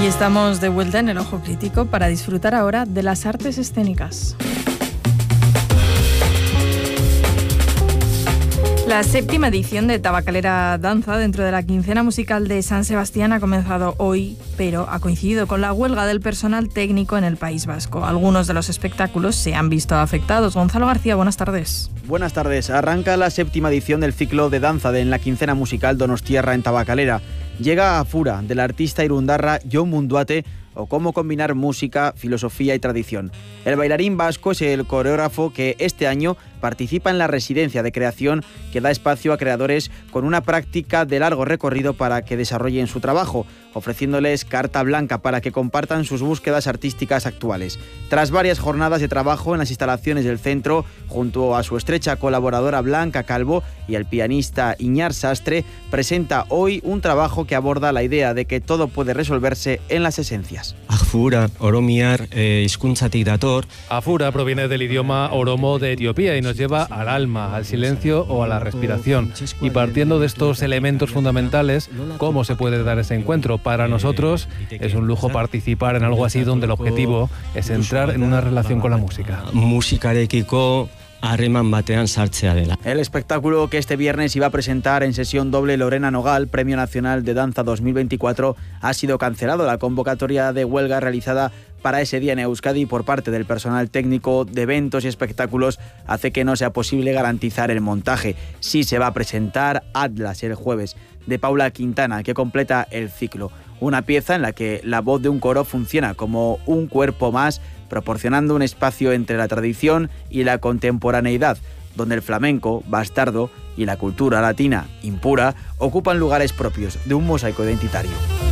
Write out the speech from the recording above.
Y estamos de vuelta en el Ojo Crítico para disfrutar ahora de las artes escénicas. La 7ª edición de Tabacalera Danza, dentro de la quincena musical de San Sebastián, ha comenzado hoy, pero ha coincidido con la huelga del personal técnico en el País Vasco. Algunos de los espectáculos se han visto afectados. Gonzalo García, buenas tardes. Buenas tardes. Arranca la 7ª edición del ciclo de danza en la quincena musical Donostiarra en Tabacalera. Llega a Fura, del artista irundarra Jon Munduate, o cómo combinar música, filosofía y tradición. El bailarín vasco es el coreógrafo que este año participa en la residencia de creación que da espacio a creadores con una práctica de largo recorrido para que desarrollen su trabajo, ofreciéndoles carta blanca para que compartan sus búsquedas artísticas actuales. Tras varias jornadas de trabajo en las instalaciones del centro, junto a su estrecha colaboradora Blanca Calvo y el pianista Iñar Sastre, presenta hoy un trabajo que aborda la idea de que todo puede resolverse en las esencias. Afura, oromiar, hizkuntzatik dator. Afura proviene del idioma oromo de Etiopía y nos lleva al alma, al silencio o a la respiración. Y partiendo de estos elementos fundamentales, ¿cómo se puede dar ese encuentro? Para nosotros es un lujo participar en algo así donde el objetivo es entrar en una relación con la música. Musikarekiko harreman batean sartzea dela. El espectáculo que este viernes iba a presentar en sesión doble Lorena Nogal, Premio Nacional de Danza 2024, ha sido cancelado. La convocatoria de huelga realizada para ese día en Euskadi por parte del personal técnico de eventos y espectáculos hace que no sea posible garantizar el montaje. Sí se va a presentar Atlas el jueves, de Paula Quintana, que completa el ciclo. Una pieza en la que la voz de un coro funciona como un cuerpo más, proporcionando un espacio entre la tradición y la contemporaneidad, donde el flamenco, bastardo, y la cultura latina, impura, ocupan lugares propios de un mosaico identitario.